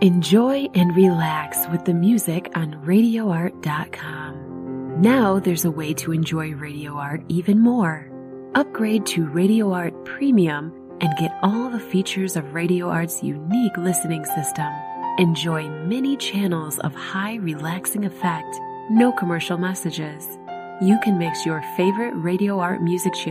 Enjoy and relax with the music on RadioArt.com. Now there's a way to enjoy Radio Art even more. Upgrade to Radio Art Premium and get all the features of Radio Art's unique listening system. Enjoy many channels of high relaxing effect, no commercial messages. You can mix your favorite Radio Art music channel